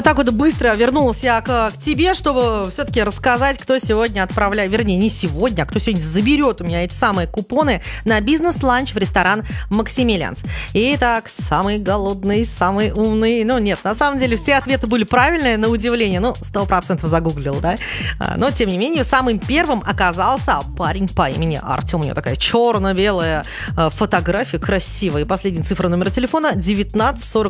Вот так вот быстро вернулась я к тебе, чтобы все-таки рассказать, кто сегодня отправляет, вернее, не сегодня, а кто сегодня заберет у меня эти самые купоны на бизнес-ланч в ресторан «Максимилианс». Итак, самый голодный, самый умный. Ну, нет, на самом деле все ответы были правильные, на удивление. 100% загуглил, да? Но, тем не менее, самым первым оказался парень по имени Артем. У него такая черно-белая фотография, красивая. И последняя цифра номера телефона 1940.